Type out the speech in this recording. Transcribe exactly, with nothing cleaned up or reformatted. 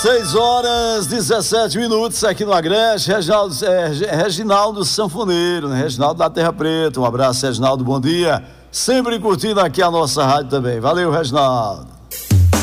seis horas, dezessete minutos aqui no Agreste. Reginaldo, é, Reginaldo Sanfoneiro, né? Reginaldo da Terra Preta. Um abraço, Reginaldo, bom dia. Sempre curtindo aqui a nossa rádio também. Valeu, Reginaldo.